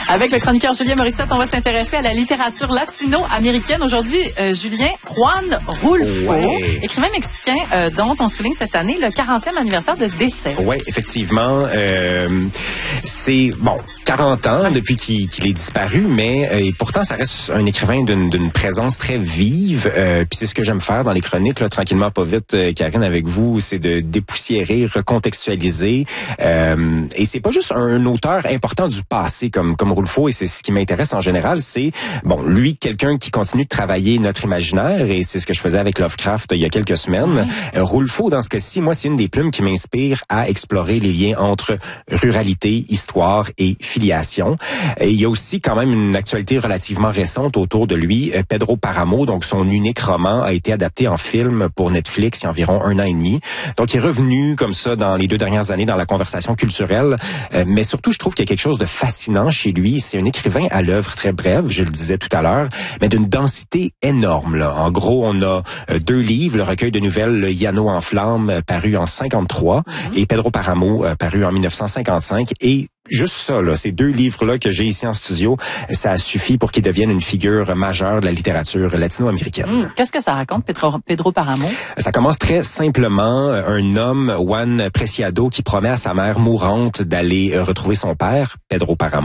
Avec le chroniqueur Julien Morissette, on va s'intéresser à la littérature latino-américaine. Aujourd'hui, Julien, Juan Rulfo, écrivain mexicain dont on souligne cette année le 40e anniversaire de décès. Oui, effectivement. C'est, 40 ans depuis qu'il est disparu, mais et pourtant, ça reste un écrivain d'une présence très vive. Puis c'est ce que j'aime faire dans les chroniques, là, tranquillement, pas vite, Karine, avec vous, c'est de dépoussiérer, recontextualiser. Et c'est pas juste un auteur important du passé comme Rulfo, et c'est ce qui m'intéresse en général, c'est, lui, quelqu'un qui continue de travailler notre imaginaire, et c'est ce que je faisais avec Lovecraft il y a quelques semaines. Rulfo, dans ce cas-ci, moi, c'est une des plumes qui m'inspire à explorer les liens entre ruralité, histoire et filiation. Et il y a aussi quand même une actualité relativement récente autour de lui. Pedro Páramo, donc son unique roman, a été adapté en film pour Netflix il y a environ 1 an et demi. Donc, il est revenu comme ça dans les 2 dernières années dans la conversation culturelle. Mais surtout, je trouve qu'il y a quelque chose de fascinant chez lui. C'est un écrivain à l'œuvre très brève, je le disais tout à l'heure, mais d'une densité énorme, là. En gros, on a 2 livres, le recueil de nouvelles Le Llano en flammes, paru en 53, et Pedro Páramo, paru en 1955. Et juste ça, là, ces 2 livres-là que j'ai ici en studio, ça suffit pour qu'ils deviennent une figure majeure de la littérature latino-américaine. Qu'est-ce que ça raconte, Pedro Páramo? Ça commence très simplement. Un homme, Juan Preciado, qui promet à sa mère mourante d'aller retrouver son père, Pedro Páramo.